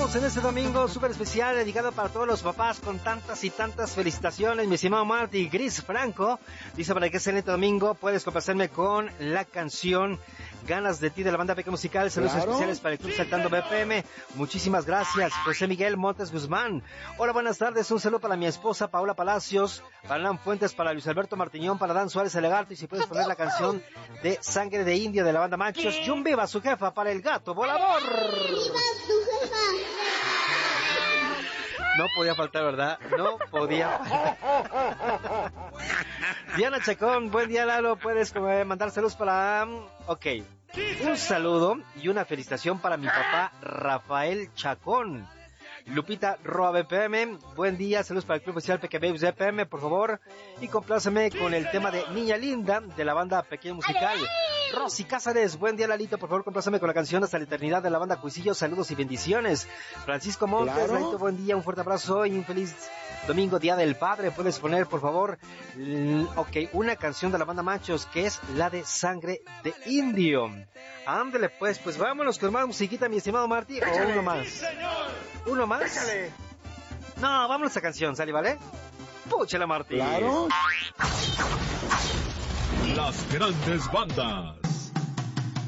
Estamos en este domingo súper especial dedicado para todos los papás con tantas y tantas felicitaciones. Mi estimado Marty, Gris Franco dice: para que excelente domingo, puedes complacerme con la canción Ganas de ti de la banda Peque Musical. Saludos especiales para el Club Saltando BPM. Muchísimas gracias. José Miguel Montes Guzmán. Hola, buenas tardes. Un saludo para mi esposa Paola Palacios, para Alan Fuentes, para Luis Alberto Martiñón, para Dan Suárez el Lagarto. Y si puedes poner la canción de Sangre de Indio de la banda Machos. Y un viva su jefa para el Gato Volador. ¡Viva su jefa! No podía faltar, ¿verdad? No podía faltar. Diana Chacón, buen día, Lalo. Puedes mandar saludos para... Ok. Un saludo y una felicitación para mi papá Rafael Chacón. Lupita Roa BPM, buen día, saludos para el Club Oficial Peque Babes BPM, por favor, y compláceme con el tema de Niña Linda, de la banda Pequeño Musical. Rosy Cázares, buen día, Lalito, por favor, compláceme con la canción Hasta la Eternidad de la banda Cuisillo, saludos y bendiciones. Francisco Montes, claro. Lalito, buen día, un fuerte abrazo y un feliz domingo, Día del Padre. Puedes poner, por favor, una canción de la banda Machos, que es la de Sangre de Indio. Ándale, pues vámonos con más musiquita, mi estimado Martí, o uno más. Sí, señor. ¿Uno más? Échale. No, vámonos a canción, ¿sale, vale? Púchale, Martí. Claro. Las grandes bandas.